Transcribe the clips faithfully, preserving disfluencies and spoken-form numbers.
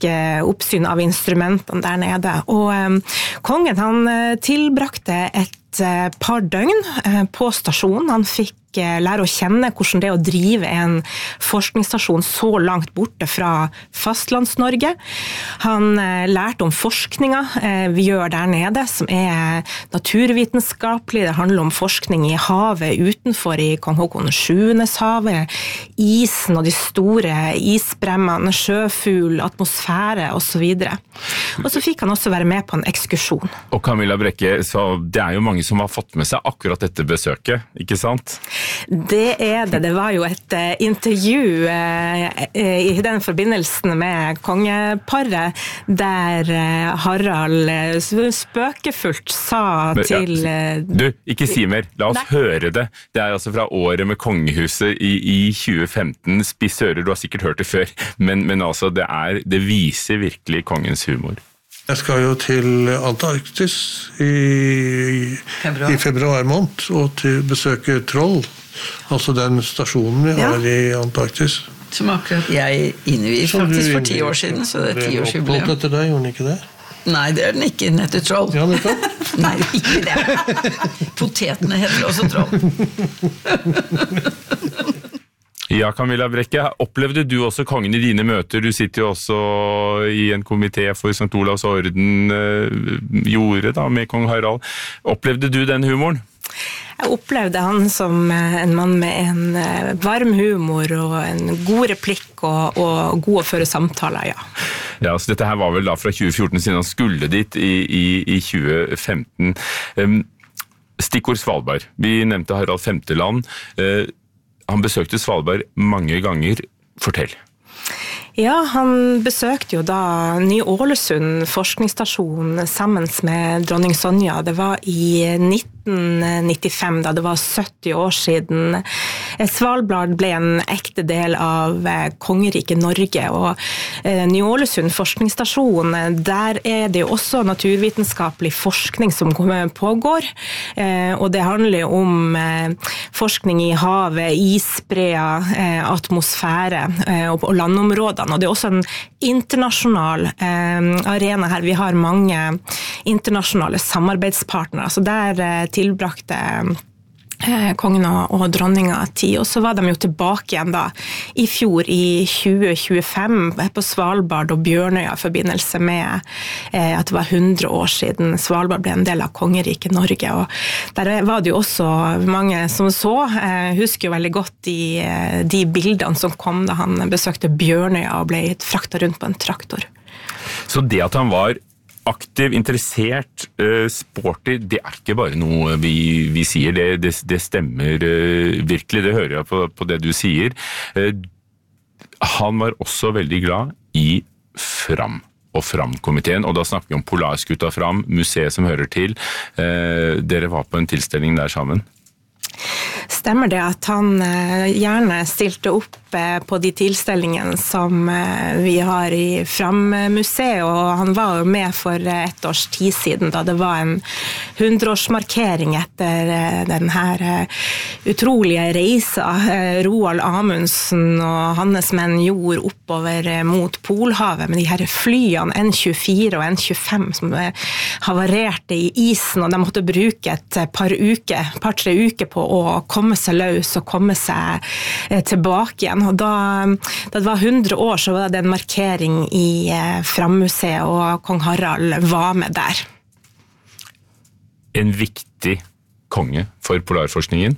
oppsyn av instrumentene der nede. Og um, kongen han tilbrakte et uh, par døgn uh, på stasjonen. Han fikk lære å kjenne hvordan det er å drive en forskningsstasjon så langt borte fra fastlands-Norge. Han eh, lærte om forskninga eh, vi gjør der nede, som er naturvitenskapelig. Det handler om forskning i havet utenfor i Kong Håkon sjuendes havet, isen og de store isbremmene, sjøfugl, atmosfære og så videre. Og så fikk han også være med på en ekskursjon. Og Camilla Brekke, så det er jo mange som har fått med seg akkurat dette besøket, ikke sant? Det er det. Det var jo et uh, intervju uh, i den forbindelsen med kongeparet, der uh, Harald uh, spøkefullt sa Men, til... Uh, du, ikke si mer. La oss nei. høre det. Det er altså fra året med kongehuset i, i tjue femten. Spisse ører, du har sikkert hørt det før, men, men altså, det, er, det viser virkelig kongens humor. Jeg skal jo til Antarktis i februar, i februar måned, og til besøke Troll, altså den stasjonen vi har ja. i Antarktis. Som akkurat jeg innvier faktisk for ti år siden, så det er ti års jubileum. Oppblått etter deg, gjorde den ikke det? Nei, det er den ikke, den heter Troll. Ja, nettopp. Nei, ikke det. Potetene heter også Troll. Ja, Camilla Brekke, opplevde du også kongen i dine møter? Du sitter jo også i en komité for Sankt Olavs orden øh, jordet da, med kong Harald. Opplevde du den humoren? Jeg opplevde han som en mann med en varm humor og en god replikk og, og god å føre samtaler, ja. Ja, så dette her var vel da fra tjue fjorten siden han skulle dit i, i, i tjue femten. Um, stikkord Svalbard. Vi nevnte Harald Femteland. Uh, Han besøkte Svalbard mange ganger. Fortell. Ja, han besøkte jo da Ny-Ålesund forskningsstasjon sammen med dronning Sonja. Det var i nitten nittifem, da det var sytti år siden. Svalbard ble en ekte del av kongeriket Norge, og Ny-Ålesund forskningsstasjon, der er det jo også naturvitenskapelig forskning som pågår, og det handler om forskning i havet, isbreer, atmosfære og landområdene, og det er også en internasjonal arena her. Vi har mange internasjonale samarbeidspartnere, så der tilbrakte kongen og dronninga tid, og så var de jo tilbake igjen da i fjor i tjue tjuefem på Svalbard og Bjørnøya i forbindelse med eh, at det var hundre år siden Svalbard ble en del av kongeriket Norge, og der var det jo også mange som så, eh, husker jo veldig godt de, de bildene som kom da han besøkte Bjørnøya og ble fraktet rundt på en traktor. Så det at han var aktiv, interessert, uh, sporty, det er ikke bare noe vi, vi sier, det, det, det stemmer uh, virkelig, det hører jeg på, på det du sier. Uh, han var også veldig glad i Fram og Fram-komiteen, og da snakker vi om Polarskuta Fram, museet som hører til. Uh, dere var på en tilstelning der sammen. Stemmer det at han gjerne stilte opp på de tilstelningene som vi har i Fram-museet, og han var jo med for et års tid siden da det var en hundreårsmarkering etter den her utrolige reisa Roald Amundsen og hans menn gjorde oppover mot Polhavet med de her flyene N tjuefire og N tjuefem som havarerte i isen, og de måtte bruke et par uker, par tre uker på å komme seg løs og komme seg tilbake igjen. Og da, da det var hundre år, så var det en markering i Fram-museet, og kong Harald var med der. En viktig konge for polarforskningen?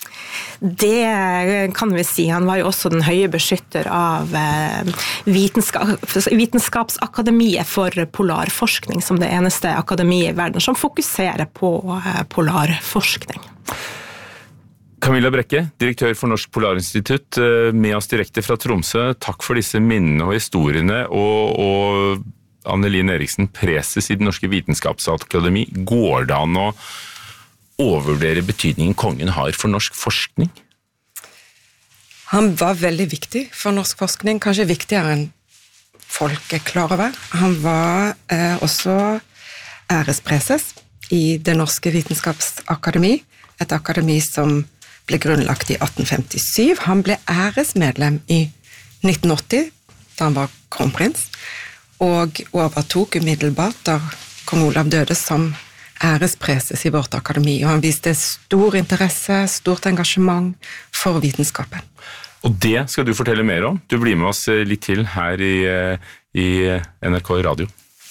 Det kan vi si. Han var jo også den høye beskytter av vitenskap, Vitenskapsakademiet for polarforskning, som det eneste akademiet i verden som fokuserer på polarforskning. Camilla Brekke, direktør for Norsk Polarinstitutt, med oss direkte fra Tromsø. Takk for disse minnene og historiene, og, og Annelien Eriksen, preses i Den norske vitenskapsakademi. Går det an å overvurdere betydningen kongen har for norsk forskning? Han var veldig viktig for norsk forskning, kanskje viktigere enn folk er klar over. Han var eh, også ærespreses i Det norske vitenskapsakademi, et akademi som ble grunnlagt i atten femtisyv. Han ble æresmedlem i nitten åtti, da han var kronprins, og overtok umiddelbart da kong Olav døde som ærespreses i vårt akademi, og han viste stor interesse, stort engasjement for vitenskapen. Og det skal du fortelle mer om. Du blir med oss litt til her i, i N R K Radio.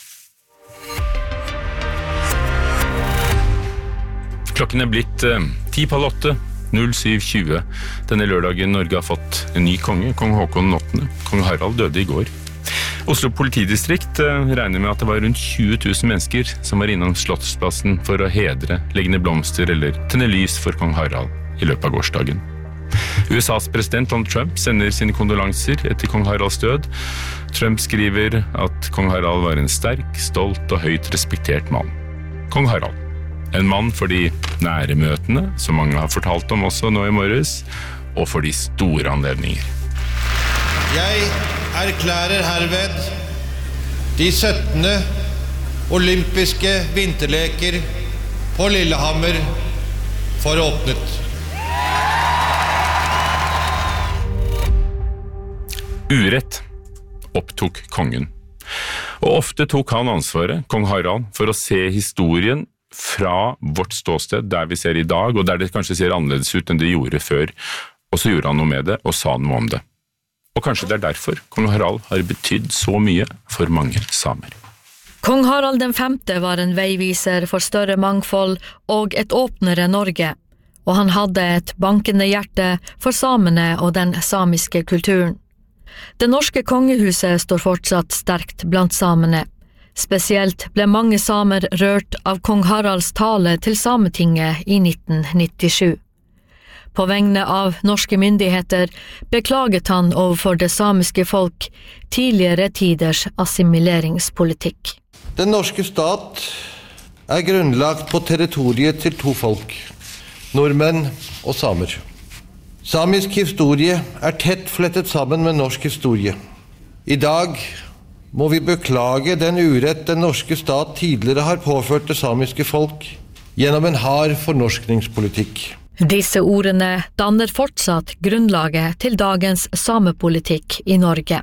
Klokken er blitt ti på åtte, null syv tjue. Denne lørdagen Norge har fått en ny konge, kong Håkon den åttende. Kong Harald døde i går. Oslo politidistrikt regner med at det var rundt tjue tusen mennesker som var innom Slottsplassen for å hedre, legge ned blomster eller tenne lys for kong Harald i løpet av gårsdagen. U S A's president Donald Trump sender sine kondolanser etter kong Haralds død. Trump skriver at kong Harald var en sterk, stolt og høyt respektert mann. Kong Harald, en mann for de nære møtene, som mange har fortalt om også nå i morges, og for de store anledninger. Jeg erklærer herved de syttende olympiske vinterleker på Lillehammer for åpnet. Urett opptok kongen. Og ofte tok han ansvaret, kong Harald, for å se historien fra vårt ståsted, der vi ser i dag, og der det kanskje ser annerledes ut enn det gjorde før. Og så gjorde han noe med det, og sa noe om det. Og kanskje det er derfor kong Harald har betydd så mye for mange samer. Kong Harald den femte var en veiviser for større mangfold og et åpnere Norge, og han hadde et bankende hjerte for samene og den samiske kulturen. Det norske kongehuset står fortsatt sterkt blant samene. Spesielt ble mange samer rørt av kong Haralds tale til Sametinget i nitten nittisju. På vegne av norske myndigheter beklaget han overfor det samiske folk tidligere tiders assimileringspolitikk. Den norske stat er grunnlagt på territoriet til to folk, nordmenn og samer. Samisk historie er tett flettet sammen med norsk historie. I dag må vi beklage den urett den norske stat tidligere har påført det samiske folk gjennom en hard fornorskningspolitikk. Disse ordene danner fortsatt grunnlaget til dagens samepolitikk i Norge.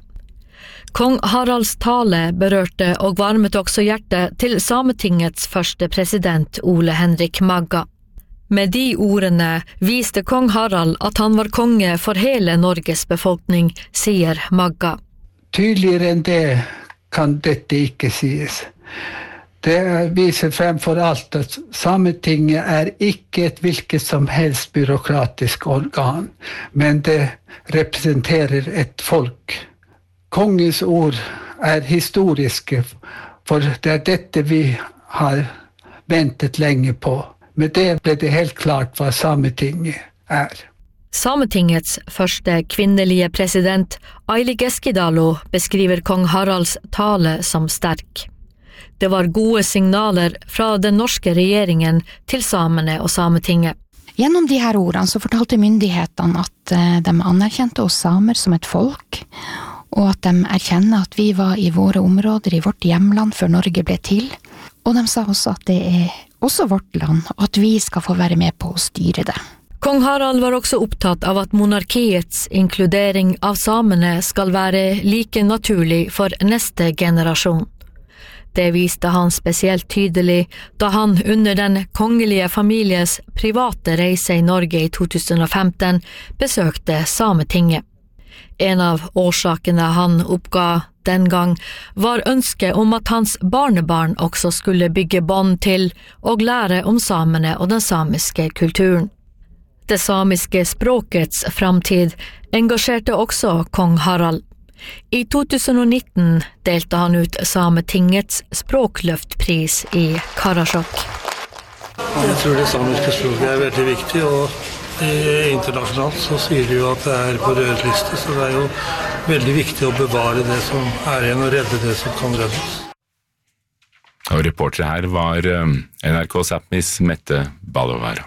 Kong Haralds tale berørte og varmet også hjertet til Sametingets første president Ole Henrik Magga. Med de ordene viste kong Harald at han var konge for hele Norges befolkning, sier Magga. Tydeligere enn det kan dette ikke sies. Det viser fremfor alt at Sametinget er ikke et hvilket som helst byråkratisk organ, men det representerer et folk. Kongens ord er historiske, for det er dette vi har ventet lenge på. Med det ble det helt klart hva Sametinget er. Sametingets første kvinnelige president, Aili Keskidalo, beskriver kong Haralds tale som sterk. Det var gode signaler fra den norske regjeringen til samene og Sametinget. Gjennom de her ordene så fortalte myndighetene at de anerkjente oss samer som et folk, og at de erkjenner at vi var i våre områder i vårt hjemland før Norge ble til. Og de sa også at det er også vårt land, og at vi skal få være med på å styre det. Kong Harald var også opptatt av at monarkiets inkludering av samene skal være like naturlig for neste generasjon. Det viste han spesielt tydelig da han under den kongelige families private reise i Norge i to tusen og femten besøkte Sametinget. En av årsakene han oppga den gang var ønsket om at hans barnebarn også skulle bygge bånd til og lære om samene og den samiske kulturen. Det samiske språkets framtid engasjerte også kong Harald. I to tusen og nitten delte han ut Sametingets språkløftpris i Karasjok. Jeg tror det samiske språket er veldig viktig, og internasjonalt så sier de jo at det er på rød liste, så det er jo veldig viktig å bevare det som er igjen og redde det som kan reddes. Og reportere her var N R K Sápmis Mette Ballovara.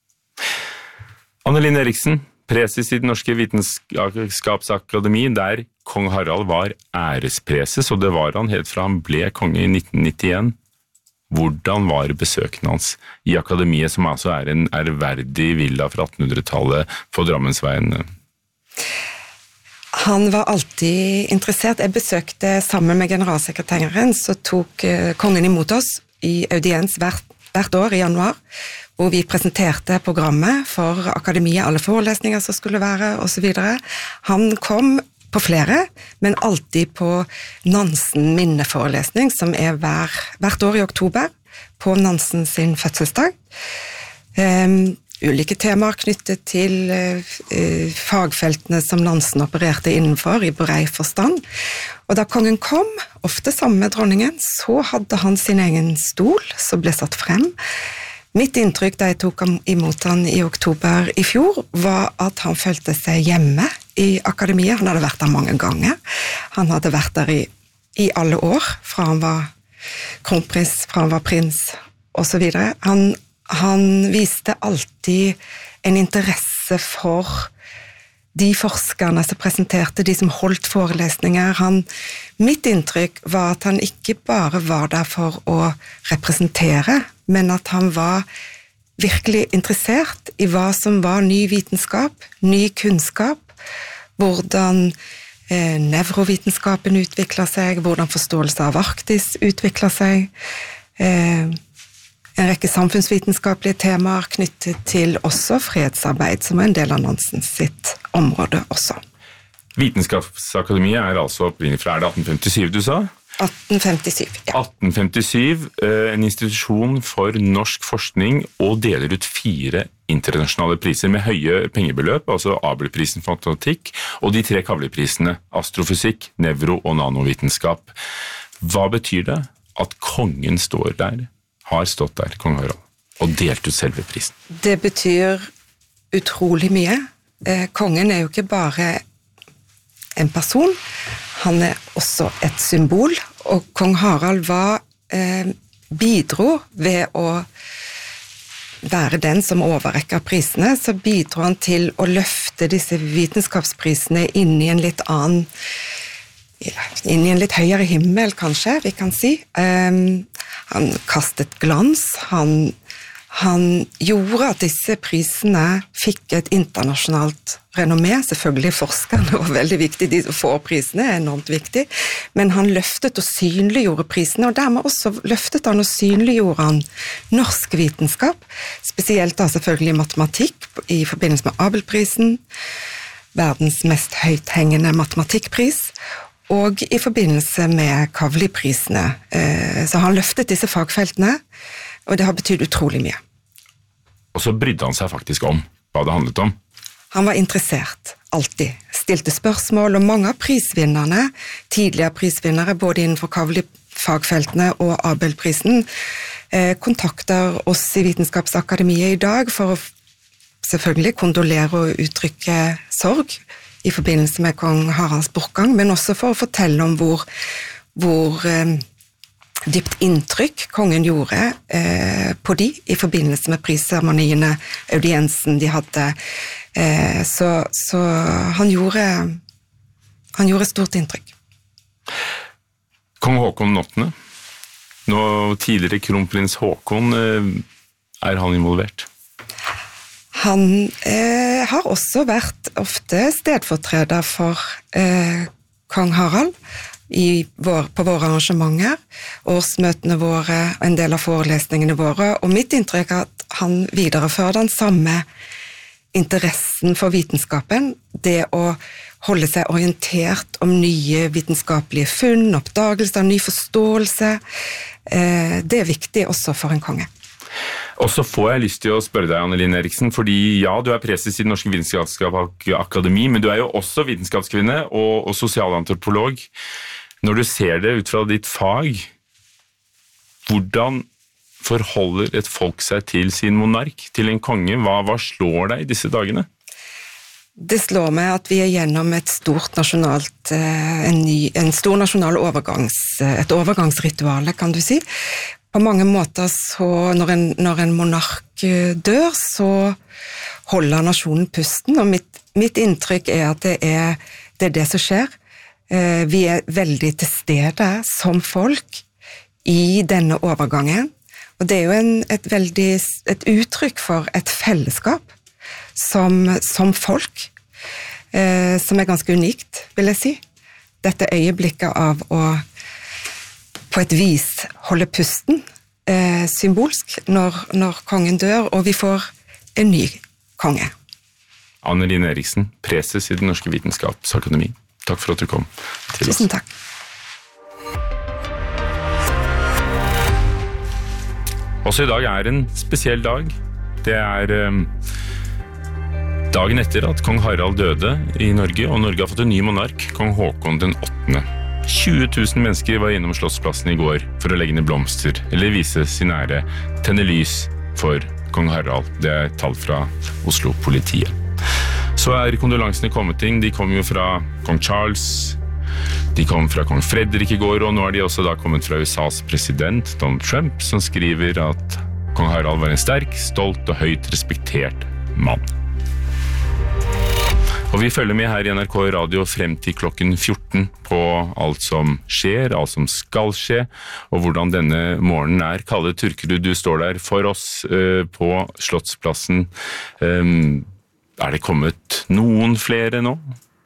Anne-Linn Eriksen, preses i Den norske vitenskapsakademi, der kong Harald var ærespreses, og det var han helt fra han ble konge i nitten nittien. Hvordan var besøkene hans i akademiet, som altså er en ærverdig villa fra attenhundretallet på Drammensveien? Han var alltid interessert. Jeg besøkte sammen med generalsekretæren, så tok uh, kongen imot oss i audiens hvert, hvert år i januar, hvor vi presenterte programmet for akademiet, alle forelesninger som skulle være, og så videre. Han kom på flere, men alltid på Nansen minneforelesning, som er hver, hvert år i oktober, på Nansen sin fødselsdag. Um, ulike temaer knyttet til uh, fagfeltene som Nansen opererte innenfor i brei forstand. Og da kongen kom, ofte sammen med dronningen, så hadde han sin egen stol som ble satt frem. Mitt inntrykk da jeg tok imot han i oktober i fjor, var at han følte seg hjemme i akademiet. Han hadde vært der mange ganger. Han hadde vært der i, i alle år, fra han var kronprins, fra han var prins, og så videre. Han Han viste alltid en interesse for de forskerne som presenterte, de som holdt forelesninger. Han, mitt inntrykk var at han ikke bare var der for å representere, men at han var virkelig interessert i hva som var ny vitenskap, ny kunnskap, hvordan eh, nevrovitenskapen utvikler seg, hvordan forståelse av Arktis utvikler seg, eh, en rekke samfunnsvitenskapelige temaer knyttet til også fredsarbeid, som er en del av Nansen sitt område også. Vitenskapsakademiet er altså opprinnelig fra, er det atten femtisju du sa? atten femtisju, ja. atten femtisju, en institusjon for norsk forskning, og deler ut fire internasjonale priser med høye pengebeløp, altså Abelprisen for matematikk, og de tre Kavli-prisene, astrofysikk, nevro- og nanovitenskap. Hva betyr det at kongen står der? Har stått der, kong Harald, og delt ut selve prisen? Det betyr utrolig mye. Eh, kongen er jo ikke bare en person, han er også et symbol, og kong Harald var, eh, bidro ved å være den som overrekker prisene, så bidro han til å løfte disse vitenskapsprisene inn i en litt annen, inn i en litt høyere himmel, kanskje, vi kan si. Um, han kastet glans, han, han gjorde at disse prisene fikk et internasjonalt renommé, selvfølgelig forskerne var veldig viktig, de som får prisene er enormt viktig, men han løftet og synliggjorde prisene, og dermed også løftet han og synliggjorde han norsk vitenskap, spesielt da selvfølgelig matematikk, i forbindelse med Abelprisen, verdens mest høythengende matematikkpris, og i forbindelse med Kavli-prisene. Så han løftet disse fagfeltene, og det har betydd utrolig mye. Og så brydde han seg faktisk om hva det handlet om. Han var interessert, alltid. Stilte spørsmål, og mange av prisvinnerne, tidligere prisvinnere, både innenfor Kavli-fagfeltene og Abelprisen, kontakter oss i Vitenskapsakademiet i dag for å selvfølgelig kondolere og uttrykke sorg, i forbindelse med kong Haralds bortgang, men også for å fortelle om hvor, hvor eh, dypt inntrykk kongen gjorde eh, på de, i forbindelse med prisseremoniene, audiensen de hadde. Eh, så, så han gjorde, han gjorde stort inntrykk. Kong Håkon åttende, nå tidligere kronprins Håkon, eh, er han involvert? Han eh, har også vært ofte stedfortreder for eh, kong Harald i vår, på våre arrangementer, årsmøtene våre, en del av forelesningene våre, og mitt inntrykk er at han viderefører den samme interessen for vitenskapen, det å holde seg orientert om nye vitenskapelige funn, oppdagelser, ny forståelse, eh, det er viktig også for en konge. Og så får jeg lyst til å spørre deg, Anne-Linn Eriksen, fordi ja, du er preses i Det Norske Vitenskapsakademi, men du er jo også vitenskapskvinne og, og sosialantropolog. Når du ser det ut fra ditt fag, hvordan forholder et folk seg til sin monark, til en konge? Hva, hva slår deg i disse dagene? Det slår meg at vi er gjennom et stort nasjonalt, en, ny, en stor nasjonal overgangs, et overgangsrituale, kan du si. På mange måter så, når en, når en monark dør, så holder nasjonen pusten, og mitt, mitt inntrykk er at det er, det er det som skjer. Vi er veldig til stede som folk i denne overgangen, og det er jo en, et, veldig, et uttrykk for et fellesskap som, som folk. eh, som er ganske unikt, vil jeg si. Dette øyeblikket av å på et vis holde pusten, eh, symbolsk, når, når kongen dør, og vi får en ny konge. Anne Linn Eriksen, preses i Den norske vitenskapsakademi. Takk for at du kom til oss. Tusen takk. Også i dag er en spesiell dag. Det er um, dagen etter at kong Harald døde i Norge, og Norge har fått en ny monark, kong Håkon den åttende. tjue tusen mennesker var innom Slottsplassen i går for å legge ned blomster, eller vise sin ære, tenne lys for kong Harald. Det er tall fra Oslo-politiet. Så er kondolansene kommet inn. De kom jo fra kong Charles, de kom fra kong Fredrik i går, og nå er de også da kommet fra U S A's president, Donald Trump, som skriver at kong Harald var en sterk, stolt og høyt respektert mann. Og vi følger med her i N R K Radio frem til klokken fjorten på alt som skjer, alt som skal skje, og hvordan denne morgenen er. Kalle Turkerud, du står der for oss uh, på Slottsplassen. Um, er det kommet noen flere nå?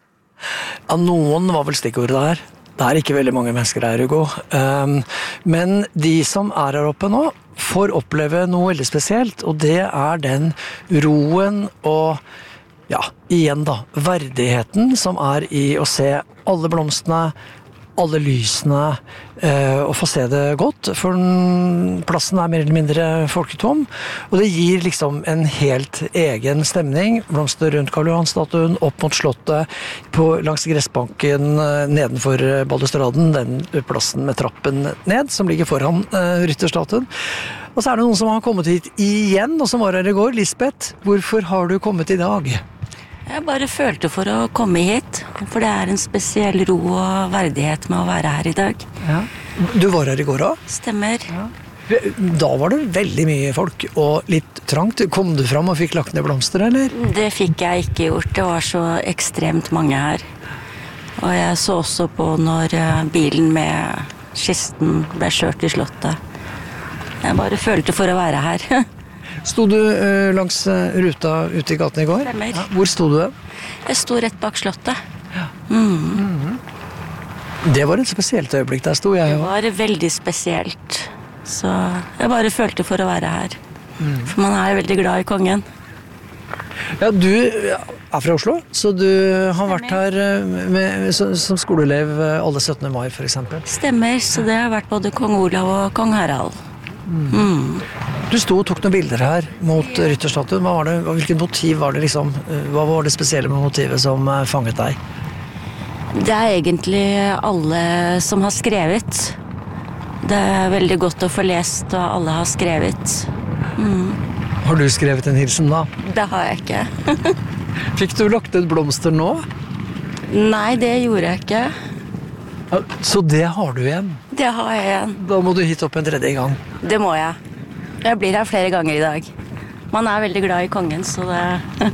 Ja, noen var vel stikkordet der. Det er ikke veldig mange mennesker her, Hugo. Um, men de som er her oppe nå, får oppleve noe veldig spesielt, og det er den roen og, ja, igjen da, verdigheten som er i å se alle blomstene, alle lysene, eh, og få se det godt, for plassen er mer eller mindre folketom, og det gir liksom en helt egen stemning. Blomster rundt Karl Johan-statuen, opp mot slottet, på, langs gressbanken eh, nedenfor balustraden, den plassen med trappen ned, som ligger foran eh, rytterstatuen. Og så er det noen som har kommet hit igjen, og som var her i går. Lisbeth, hvorfor har du kommet i dag? Jeg bare følte for å komme hit, for det er en spesiell ro og verdighet med å være her i dag. Ja. Du var her i går også? Stemmer. Ja. Da var det veldig mye folk, og litt trangt. Kom du fram og fikk lagt ned blomster, eller? Det fikk jeg ikke gjort, det var så ekstremt mange her. Og jeg så også på når bilen med kisten ble kjørt i slottet. Jeg bare følte for å være her. Sto du uh, langs uh, ruta ute i gaten i går? Stemmer. Ja. Hvor sto du? Jeg sto rett bak slottet. Ja. Mm. Mm-hmm. Det var et spesielt øyeblikk, der sto jeg. Det var veldig spesielt. Så jeg bare følte for å være her. Mm. For man er veldig glad i kongen. Ja, du er fra Oslo, så du har vært her med, som, som skoleelev alle syttende mai, for eksempel. Stemmer, så det har vært både kong Olav og kong Harald. Mm. Mm. Du sto og tok noen bilder her mot rytterstatuen. Hva var det, hvilket motiv var det liksom? Hva var det spesielle med motivet som fanget deg? Det er egentlig alle som har skrevet. Det er veldig godt å få lest, og alle har skrevet. Mm. Har du skrevet en hilsen da? Det har jeg ikke. Fikk du lagt ut blomster nå? Nei, det gjorde jeg ikke. Så det har du igjen? Det har jeg igjen. Da må du hit opp en tredje gang. Det må jeg. Jeg blir her flere ganger i dag. Man er veldig glad i kongen, så det...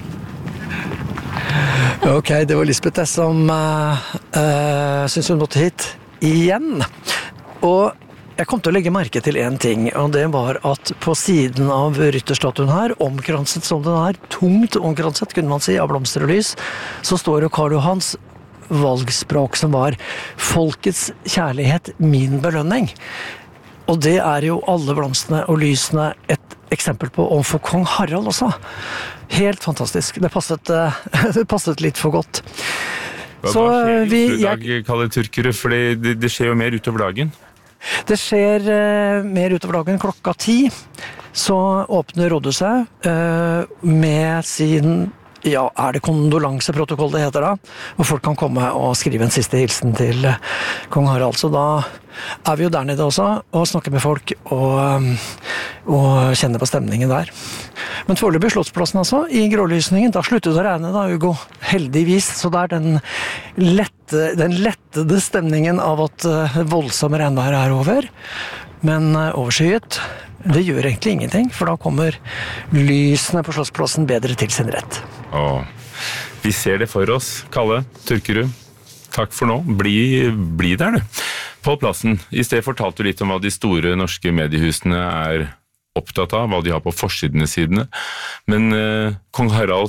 Ok, det var Lisbeth som uh, uh, synes hun måtte hit igjen. Og jeg kom til å legge merke til en ting, og det var at på siden av rytterstatuen her, omkranset som den er, tungt omkranset, kunne man si, av blomster og lys, så står jo Karl Johans valgspråk som var folkets kjærlighet, min belønning. Og det er jo alle blomstene og lysene et eksempel på overfor kong Harald også. Helt fantastisk. Det passet, det passet litt for godt. Hva så, skjer vi, i dag, jeg... Kalle Turkerud, for det, det skjer jo mer utover dagen? Det skjer uh, mer utover dagen. Klokka ti så åpner rådhuset uh, med sin... Ja, er det kondolanseprotokoll det heter da, hvor folk kan komme og skrive en siste hilsen til kong Harald. Så da er vi jo der nede også, og snakker med folk, og, og kjenner på stemningen der. Men foreløpig Slottsplassen altså, i grålysningen, da sluttet det å regne da, Hugo. Heldigvis, så det er den, lette, den lettede stemningen av at voldsomme regnvær er over. Men overskyet, det gjør egentlig ingenting, for da kommer lysene på Slottsplassen bedre til sin rett. Åh, vi ser det for oss. Kalle Turkerud, takk for nå. Bli, bli der du. På plassen, i sted fortalte du litt om hva de store norske mediehusene er opptatt av, hva de har på forsidene sidene. Men eh, kong Haralds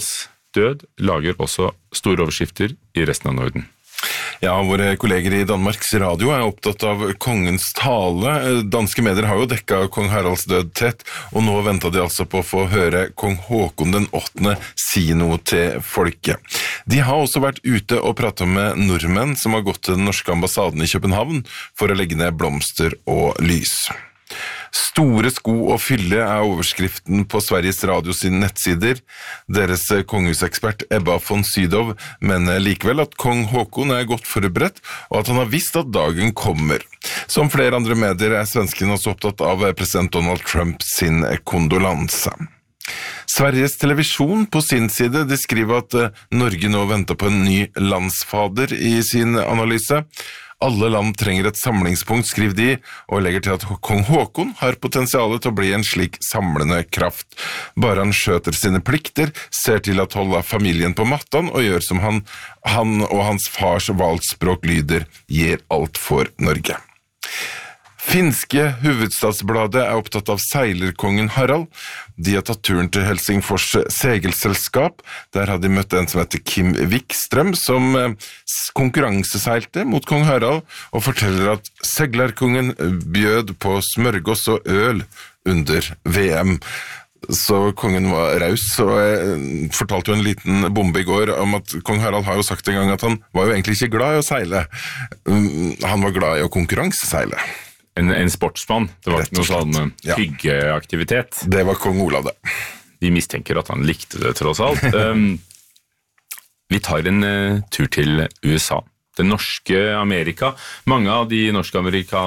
død lager også store overskrifter i resten av Norden. Ja, våre kolleger i Danmarks Radio er opptatt av kongens tale. Danske medier har jo dekket kong Haralds død tett, og nå ventet de altså på å få høre kong Håkon den åttende si noe til folket. De har også vært ute og pratet med nordmenn som har gått til den norske ambassaden i København for å legge ned blomster og lys. Store sko og fylle er overskriften på Sveriges Radio sine nettsider. Deres kongehusekspert Ebba von Sydow mener likevel at kong Håkon er godt forberedt, og at han har visst at dagen kommer. Som flere andre medier er svenskene også opptatt av president Donald Trump sin kondolanse. Sveriges televisjon på sin side, de skriver at Norge nå venter på en ny landsfader i sin analyse. Alle land trenger et samlingspunkt, skriver de, og legger til at kong Håkon har potensialet til å bli en slik samlende kraft. Bare han skjøter sine plikter, ser til at holde familien på mattan og gjør som han, han og hans fars valgspråk lyder, gir alt for Norge. Finske Hovedstadsbladet er opptatt av seilerkongen Harald. De har tatt turen til Helsingfors segelselskap. Der har de møtt en som heter Kim Wikstrøm, som konkurranseseilte mot kong Harald, og forteller at seglerkongen bjød på smørgås og øl under V M. Så kongen var raus, og jeg fortalte jo en liten bombe i går om at kong Harald har jo sagt en gang at han var jo egentlig ikke glad i å seile. Han var glad i å konkurranseseile. En, en sportsmann, det var ikke noe sånn ja. hyggeaktivitet. Det var kong Olav det. De mistenker at han likte det tross alt. um, vi tar en uh, tur til U S A. Det norske Amerika. Mange av de norske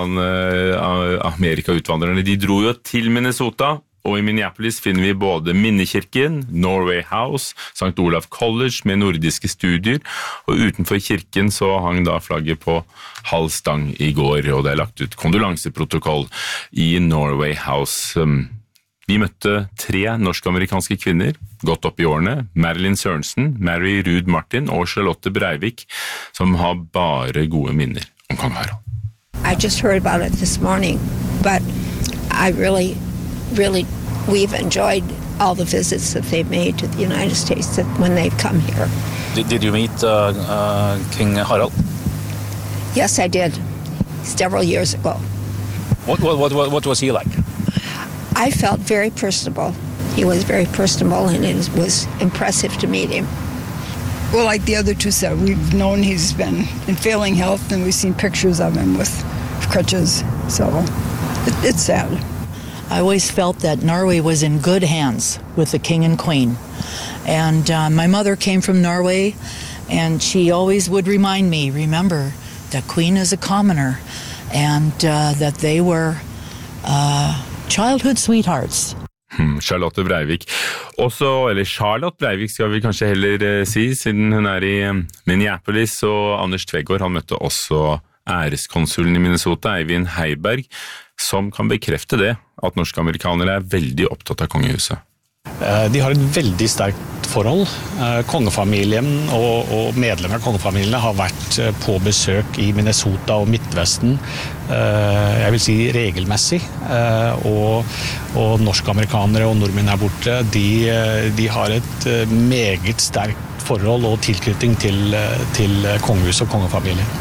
uh, Amerika-utvandrerne, de dro jo til Minnesota, og i Minneapolis finner vi både Minnekirken, Norway House, Sankt Olav College med nordiske studier, og utenfor kirken så hang da flagget på halv stang i går, og det er lagt ut kondolanseprotokoll i Norway House. Vi møtte tre norsk-amerikanske kvinner, godt opp i årene, Marilyn Sørensen, Mary Ruud Martin og Charlotte Breivik, som har bare gode minner om kong Harald. I just heard about it this morning, but I really... Really, we've enjoyed all the visits that they've made to the United States that when they've come here. Did, did you meet uh, uh, King Harald? Yes, I did, several years ago. What, what, what, what was he like? I felt very personable. He was very personable, and it was impressive to meet him. Well, like the other two said, we've known he's been in failing health, and we've seen pictures of him with crutches, so it, it's sad. I always felt that Norway was in good hands with the king and queen. And uh, my mother came from Norway, and she always would remind me, remember, the queen is a commoner, and uh, that they were uh, childhood sweethearts. Hmm, Charlotte Breivik. Også, eller Charlotte Breivik skal vi kanskje heller eh, si, siden hun er i eh, Minneapolis, og Anders Tvegård, han møtte også æreskonsulen i Minnesota, Eivind Heiberg, som kan bekrefte det, at norske amerikanere er veldig opptatt av kongehuset. De har et veldig sterkt forhold. Kongefamilien og, og medlemmer av kongefamilien har vært på besøk i Minnesota og Midtvesten, jeg vil si regelmessig, og, og norske-amerikanere og nordmenn her borte, de, de har et meget sterkt forhold og tilknytning til, til kongehuset og kongefamilien.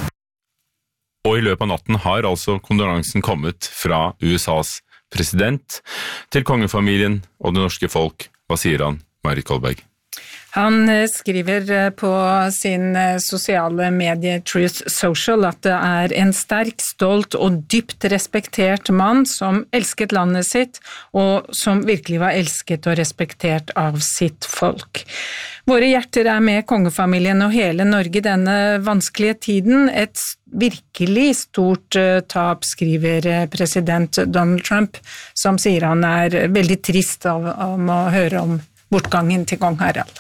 Og i løpet av natten har altså kondolansen kommet fra U S A's president til kongefamilien og det norske folk. Hva sier han, Marit Kolberg? Han skriver på sin sosiale medie Truth Social at det er en sterk, stolt og dypt respektert mann som elsket landet sitt, og som virkelig var elsket og respektert av sitt folk. Våre hjerter er med kongefamilien og hele Norge denne vanskelige tiden. Et virkelig stort tap, skriver president Donald Trump, som sier han er veldig trist av, av å høre om bortgangen til kong Harald.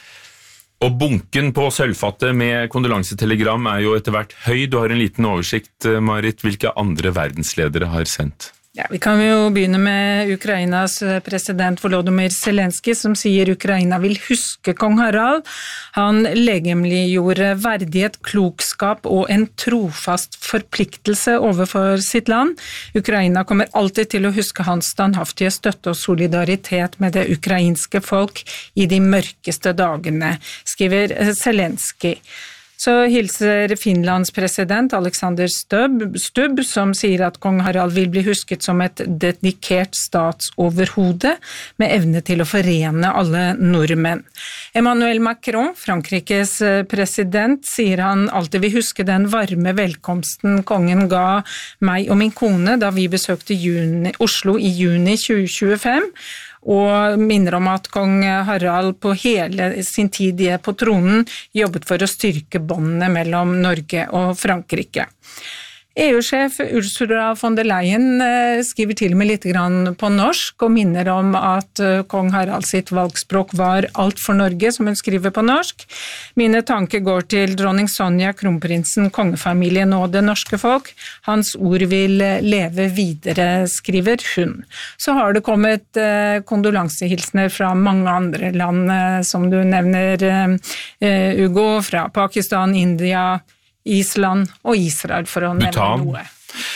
Og bunken på sølvfattet med kondolansetelegram er jo etter hvert høy. Du har en liten oversikt, Marit. Hvilke andre verdensledere har sendt? Ja, vi kan jo begynne med Ukrainas president Volodymyr Zelensky, som sier Ukraina vil huske kong Harald. Han legemliggjorde verdighet, klokskap og en trofast forpliktelse overfor sitt land. Ukraina kommer alltid til å huske hans standhaftige støtte og solidaritet med det ukrainske folk i de mørkeste dagene, skriver Zelensky. Så hilser Finlands president Alexander Stubb, Stubb, som sier at kong Harald vil bli husket som et dedikert statsoverhode med evne til å forene alle nordmenn. Emmanuel Macron, Frankrikes president, sier han alltid vil huske den varme velkomsten kongen ga meg og min kone da vi besøkte juni, Oslo i juni tjue tjuefem, og minner om at kong Harald på hele sin tid på tronen jobbet for å styrke båndene mellom Norge og Frankrike. E U-sjef Ursula von der Leyen skriver til og med litt grann på norsk og minner om at kong Harald sitt valgspråk var alt for Norge, som hun skriver på norsk. Mine tanker går til dronning Sonja, kronprinsen, kongefamilien og det norske folk. Hans ord vil leve videre, skriver hun. Så har det kommet kondolansehilsener fra mange andre land, som du nevner, Ugo, fra Pakistan, India, Island og Israel, for å nevne Bhutan. Noe.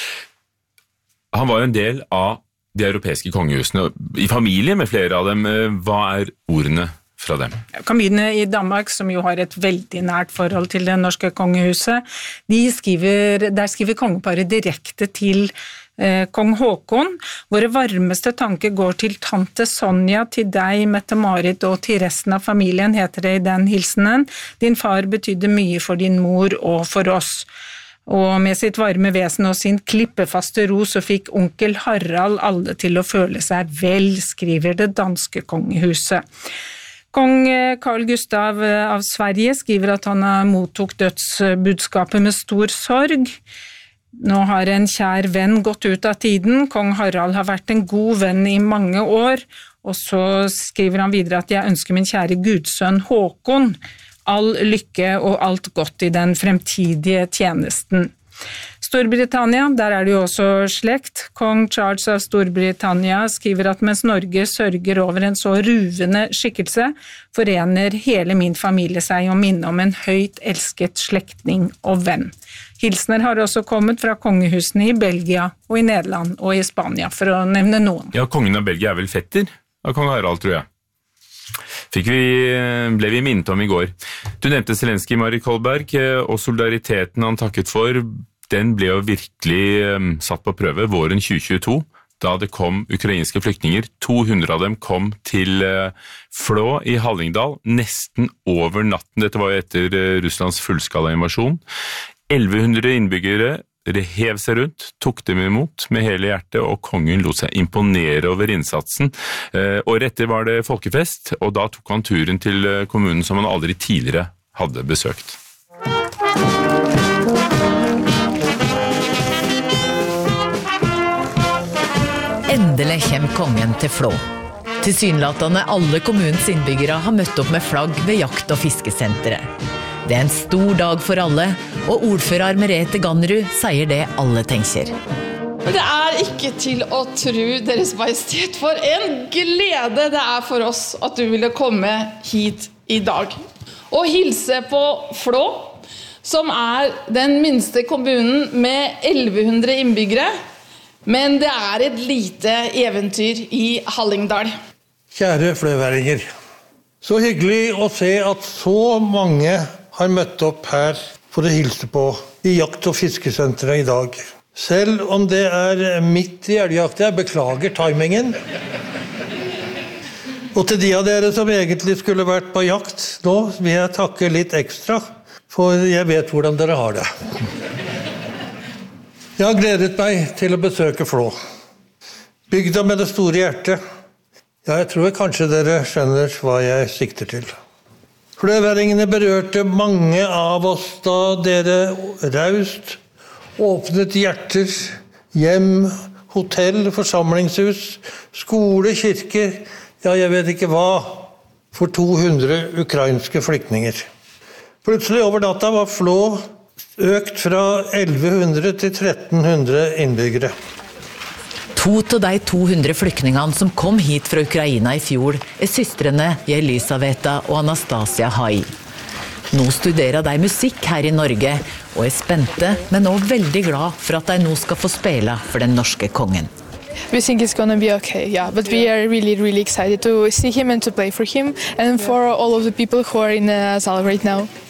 Han var jo en del av de europeiske kongehusene. I familie med flere av dem, hva er ordene fra dem? Kamine i Danmark, som jo har et veldig nært forhold til det norske kongehuset, de skriver, der skriver kongeparet direkte til eh, kong Håkon. Våre varmeste tanker går til tante Sonja, til deg, Mette-Marit, og til resten av familien, heter det i den hilsenen. Din far betydde mye for din mor og for oss. Og med sitt varme vesen og sin klippefaste ro så fikk onkel Harald alle til å føle seg vel, skriver det danske kongehuset. Kong Carl Gustav av Sverige skriver at han mottok dødsbudskapet med stor sorg. Nå har en kjær venn gått ut av tiden. Kong Harald har vært en god venn i mange år. Og så skriver han videre at jeg ønsker min kjære gudsønn Håkon all lykke og alt godt i den fremtidige tjenesten. Storbritannia, der er det jo også slekt. Kong Charles av Storbritannia skriver at mens Norge sørger over en så ruvende skikkelse, forener hele min familie seg og minne om en høyt elsket slektning og venn. Hilsener har også kommet fra kongehusene i Belgia og i Nederland og i Spania, for å nevne noen. Ja, kongen av Belgia er vel fetter av kong Harald, tror jeg. Fikk vi, ble vi minnet om i går. Du nevnte Zelensky, Marit Kolberg, og solidariteten han takket for, den ble jo virkelig satt på prøve våren tjue tjueto, da det kom ukrainske flyktninger. to hundre av dem kom til Flå i Hallingdal, nesten over natten. Dette var jo etter Russlands fullskala invasjon. elleve hundre innbyggere hev seg rundt, tok dem imot med hele hjertet, og kongen lot seg imponere over innsatsen. Året etter var det folkefest, og da tok han turen til kommunen som han aldri tidligere hadde besøkt. Endelig kommer kongen til Flå. Tilsynelatende alle kommunens innbyggere har møtt opp med flagg ved jakt- og fiskesenteret. Det er en stor dag for alle, og ordfører Merete Gannerud sier det alle tenker. Det er ikke til å tro, Deres Majestet, for en glede det er for oss at du ville komme hit i dag. Og hilse på Flå, som er den minste kommunen med elleve hundre innbyggere, men det er et lite eventyr i Hallingdal. Kjære fløværinger, så hyggelig å se at så mange har møtt opp her for å hilse på i jakt- og fiskesenteret i dag. Selv om det er midt i elgjakt, jeg beklager timingen. Og til de av dere som egentlig skulle vært på jakt, nå vil jeg takke litt ekstra, for jeg vet hvordan dere har det. Jeg har gledet meg til å besøke Flå. Bygda med det store hjertet. Ja, jeg tror kanskje dere skjønner hva jeg sikter til. Fløværingene berørte mange av oss da dere raust åpnet hjerter, hjem, hotell, forsamlingshus, skole, kirke, ja, jeg vet ikke hva, for to hundre ukrainske flyktninger. Plutselig over natta var Flå økt fra elleve hundre til tretten hundre innbyggere. To av de to hundre flyktningene som kom hit fra Ukraina i fjor, er søstrene Jelisaveta og Anastasia Hai. Nå studerer de musikk her i Norge, og er spente, men også veldig glad for at de nå skal få spille for den norske kongen. We think it's going to be okay, yeah. But we are really, really excited to see him and to play for him and for all of the people who are in the saal right now.